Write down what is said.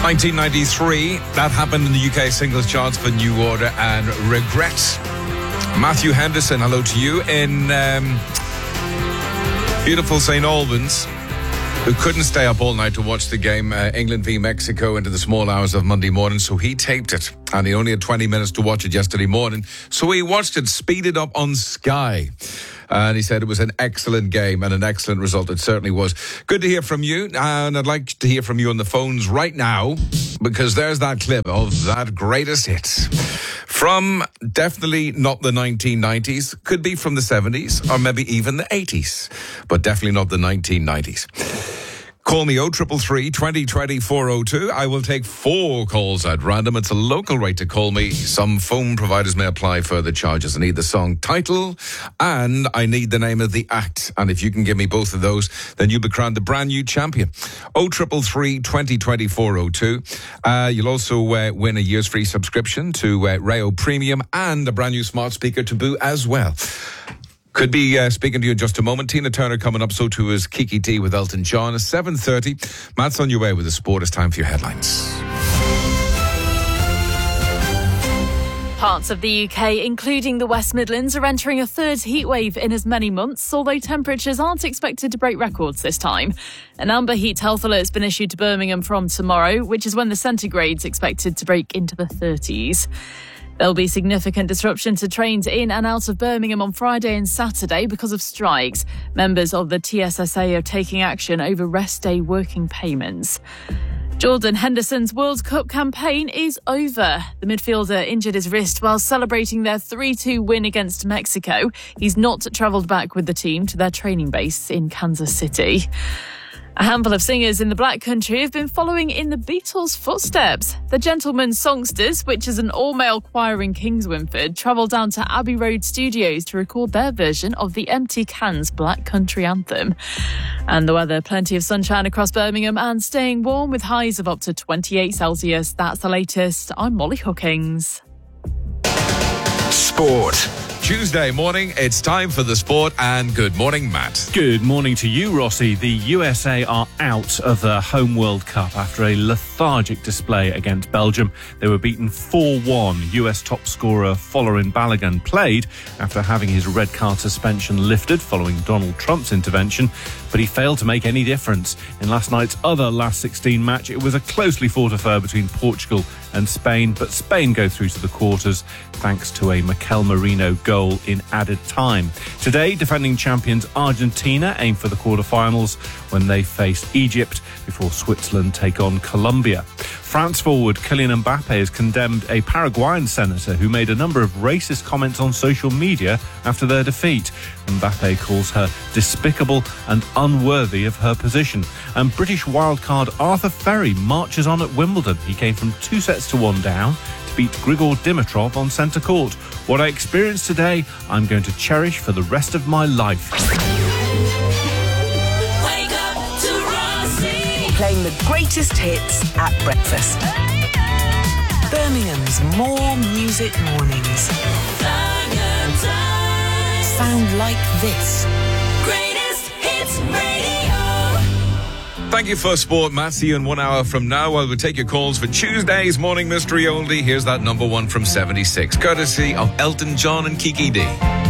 1993, that happened in the UK singles charts for New Order and Regret. Matthew Henderson, hello to you, in beautiful St. Albans, who couldn't stay up all night to watch the game, England v Mexico, into the small hours of Monday morning, so he taped it, and he only had 20 minutes to watch it yesterday morning, so he watched it speeded up on Sky. And he said it was an excellent game and an excellent result. It certainly was. Good to hear from you. And I'd like to hear from you on the phones right now, because there's that clip of that greatest hits. From definitely not the 1990s. Could be from the 70s or maybe even the 80s. But definitely not the 1990s. Call me 0333 2020 402. I will take 4 calls at random. It's a local rate to call me. Some phone providers may apply further charges. I need the song title and I need the name of the act. And if you can give me both of those, then you'll be crowned the brand new champion. 0333 2020 402. You'll also win a year's free subscription to Rayo Premium and a brand new smart speaker to boot as well. Could be speaking to you in just a moment. Tina Turner coming up, so too is Kiki D with Elton John. 7:30. Matt's on your way with the sport. It's time for your headlines. Parts of the UK, including the West Midlands, are entering a third heatwave in as many months, although temperatures aren't expected to break records this time. An amber heat health alert has been issued to Birmingham from tomorrow, which is when the centigrade's expected to break into the 30s. There'll be significant disruption to trains in and out of Birmingham on Friday and Saturday because of strikes. Members of the TSSA are taking action over rest day working payments. Jordan Henderson's World Cup campaign is over. The midfielder injured his wrist while celebrating their 3-2 win against Mexico. He's not travelled back with the team to their training base in Kansas City. A handful of singers in the Black Country have been following in the Beatles' footsteps. The Gentlemen's Songsters, which is an all-male choir in Kingswinford, travelled down to Abbey Road Studios to record their version of the Empty Cans Black Country anthem. And the weather, plenty of sunshine across Birmingham and staying warm with highs of up to 28 Celsius. That's the latest. I'm Molly Hookings. Sport. Tuesday morning, it's time for the sport, and good morning, Matt. Good morning to you, Rossi. The USA are out of the home World Cup after a lethargic display against Belgium. They were beaten 4-1. US top scorer Folarin Balogun played after having his red card suspension lifted following Donald Trump's intervention, but he failed to make any difference. In last night's other last 16 match, it was a closely fought affair between Portugal and Spain, but Spain go through to the quarters thanks to a Mikel Merino goal in added time. Today, defending champions Argentina aim for the quarterfinals when they face Egypt before Switzerland take on Colombia. France forward Kylian Mbappe has condemned a Paraguayan senator who made a number of racist comments on social media after their defeat. Mbappe calls her despicable and unworthy of her position. And British wildcard Arthur Ferry marches on at Wimbledon. He came from 2-1 down to beat Grigor Dimitrov on centre court. What I experienced today, I'm going to cherish for the rest of my life. Playing the greatest hits at breakfast. Birmingham's More Music Mornings. Sound like this. Greatest Hits Radio. Thank you for sport, Matt. See you in 1 hour from now. I will take your calls for Tuesday's Morning Mystery only. Here's that number one from 76, courtesy of Elton John and Kiki D.